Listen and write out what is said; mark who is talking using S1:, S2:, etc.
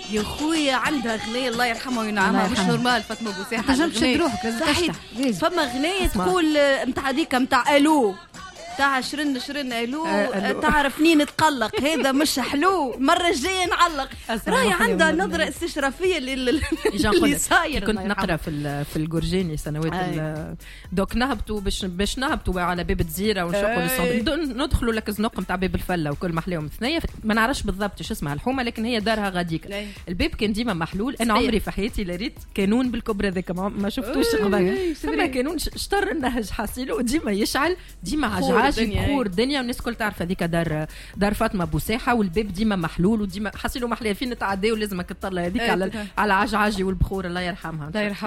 S1: يا خويا عندها غنية الله يرحمها وينعمها مش نورمال فاطمة بوساحة
S2: تنجم تشد روحك لازم تشتح.
S1: فما غنية تقول متاع هذيك متاع الو تاع شرن الو تعرف نين تقلق هذا مش حلو المره الجايه نعلق راهي عندها نظره استشرافيه اللي صاير.
S2: كنت نقرا في الجورجيني سنوات دوك نهبطوا باش نهبطوا على باب الجزيره ونشقوا ندخلوا لك الزنق نتاع باب الفله وكل محلاهم ثنيه ما نعرفش بالضبط ايش اسمها الحومه لكن هي دارها غاديك الباب كان ديما محلول. انا عمري في حياتي لا ريت قانون بالكبر هذاك ما شفتوش قبل. فما قانون شطر النهج حاسيلو ديما يشعل ديما عجعاج بخور الدنيا والناس كل تعرف هذيك دار فاطمه بوساحه والباب ديما محلول وديما حاسيلو محليه فين نتعداو لازمك تطلع هذيك على عجعاجي والبخور الله يرحمها.